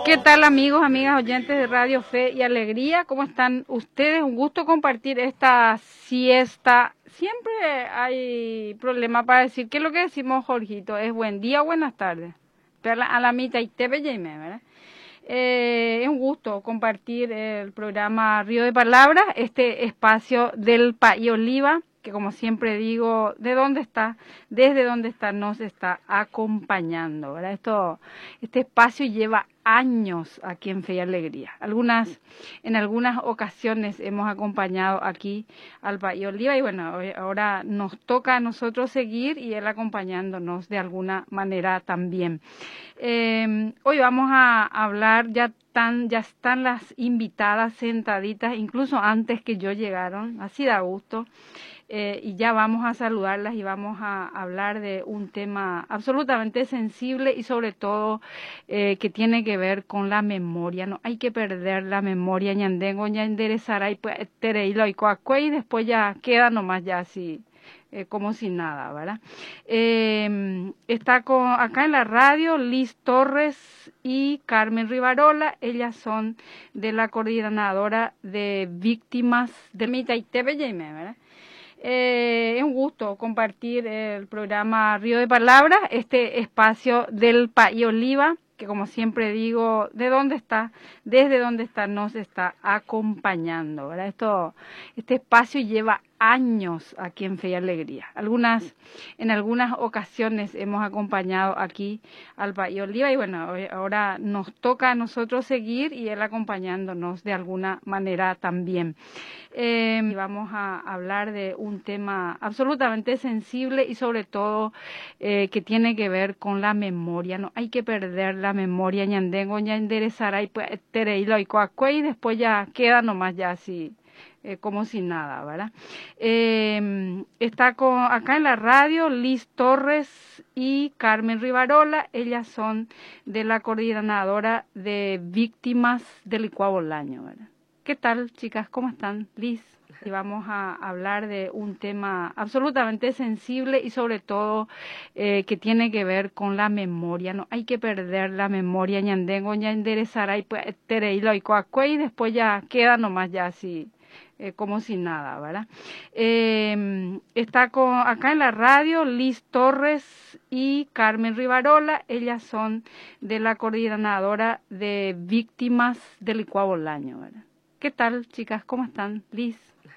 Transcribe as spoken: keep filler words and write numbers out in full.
¿Qué tal, amigos, amigas, oyentes de Radio Fe y Alegría? ¿Cómo están ustedes? Un gusto compartir esta siesta. Siempre hay problema para decir qué es lo que decimos, Jorgito. Es buen día o buenas tardes. A la mitad y te veíme, ¿verdad? Eh, es un gusto compartir el programa Río de Palabras, este espacio del País Oliva, que como siempre digo, ¿de dónde está? Desde dónde está, nos está acompañando, ¿verdad? Esto, este espacio lleva años aquí en Fe y Alegría. Algunas, en algunas ocasiones hemos acompañado aquí al País Oliva y bueno, ahora nos toca a nosotros seguir y él acompañándonos de alguna manera también. Eh, hoy vamos a hablar, ya, tan, ya están las invitadas sentaditas, incluso antes que yo llegaron, así da gusto. Eh, y ya vamos a saludarlas y vamos a hablar de un tema absolutamente sensible y sobre todo eh, que tiene que ver con la memoria. No hay que perder la memoria, ñandengo, ña enderezará y y después ya queda nomás ya así. Eh, como si nada, ¿verdad? Eh, está con, acá en la radio Liz Torres y Carmen Rivarola, ellas son de la coordinadora de víctimas de Mitaité, ¿verdad? Eh, es un gusto compartir el programa Río de Palabras, este espacio del País Oliva, que como siempre digo, ¿de dónde está? Desde dónde está, nos está acompañando, ¿verdad? Esto, este espacio lleva años aquí en Fe y Alegría. Algunas, en algunas ocasiones hemos acompañado aquí al País Oliva y bueno, ahora nos toca a nosotros seguir y él acompañándonos de alguna manera también. Eh, vamos a hablar de un tema absolutamente sensible y sobre todo eh, que tiene que ver con la memoria. No hay que perder la memoria, ñandengo, ña enderezará y y después ya queda nomás ya así. Eh, como si nada, ¿verdad? Eh, está con, acá en la radio Liz Torres y Carmen Rivarola, ellas son de la coordinadora de víctimas del Licuado Bolaño, ¿verdad? ¿Qué tal, chicas? ¿Cómo están? Liz. Y vamos a hablar de un tema absolutamente sensible y sobre todo eh, que tiene que ver con la memoria. No hay que perder la memoria, ñandengo, ña enderezará y y después ya queda nomás ya así. Eh, como si nada, ¿verdad? Eh, está con, acá en la radio Liz Torres y Carmen Rivarola, ellas son de la coordinadora de víctimas del Licuado Bolaño, ¿verdad? ¿Qué tal, chicas? ¿Cómo están? Liz.